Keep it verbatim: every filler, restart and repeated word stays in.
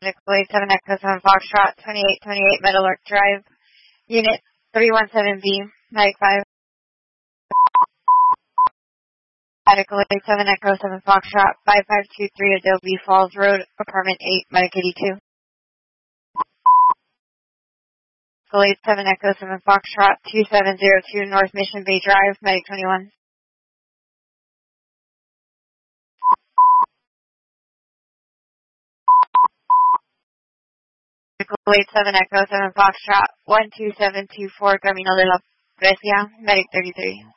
Medical eight seven Echo seven Foxtrot, twenty-eight twenty-eight Meadowlark Drive, Unit three one seven B, Medic five. Medical eight seven Echo seven Foxtrot, five five two three Adobe Falls Road, Apartment eight, Medic eighty-two. Medical eight seven Echo seven Foxtrot, two seven zero two North Mission Bay Drive, Medic twenty-one. Medical eight seven Echo seven Foxtrot, one two seven two four Camino de la Grecia, Medic thirty-three.